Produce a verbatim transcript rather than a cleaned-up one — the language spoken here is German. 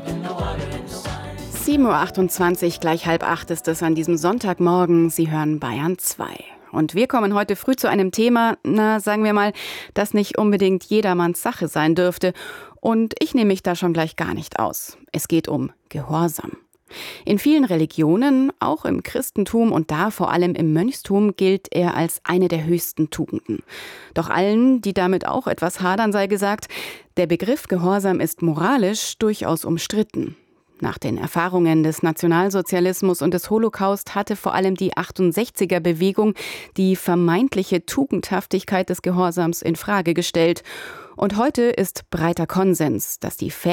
sieben Uhr achtundzwanzig, gleich halb acht ist es an diesem Sonntagmorgen. Sie hören Bayern zwei. Und wir kommen heute früh zu einem Thema, na, sagen wir mal, das nicht unbedingt jedermanns Sache sein dürfte. Und ich nehme mich da schon gleich gar nicht aus. Es geht um Gehorsam. In vielen Religionen, auch im Christentum und da vor allem im Mönchstum, gilt er als eine der höchsten Tugenden. Doch allen, die damit auch etwas hadern, sei gesagt, der Begriff Gehorsam ist moralisch durchaus umstritten. Nach den Erfahrungen des Nationalsozialismus und des Holocaust hatte vor allem die achtundsechziger-Bewegung die vermeintliche Tugendhaftigkeit des Gehorsams in Frage gestellt. Und heute ist breiter Konsens, dass die